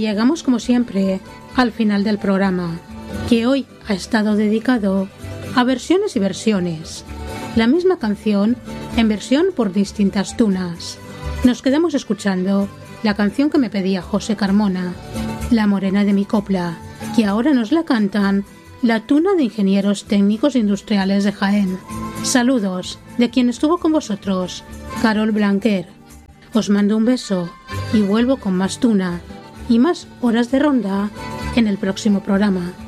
llegamos como siempre al final del programa, que hoy ha estado dedicado a versiones y versiones. La misma canción en versión por distintas tunas. Nos quedamos escuchando la canción que me pedía José Carmona, La morena de mi copla, que ahora nos la cantan la tuna de Ingenieros Técnicos Industriales de Jaén. Saludos de quien estuvo con vosotros, Carol Blanquer. Os mando un beso y vuelvo con más tuna y más horas de ronda en el próximo programa.